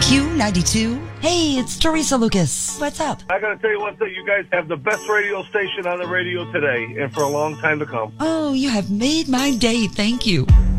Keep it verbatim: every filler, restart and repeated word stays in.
Q ninety-two. Hey, it's Teresa Lucas. What's up? I got to tell you one thing. You guys have the best radio station on the radio today and for a long time to come. Oh, you have made my day. Thank you.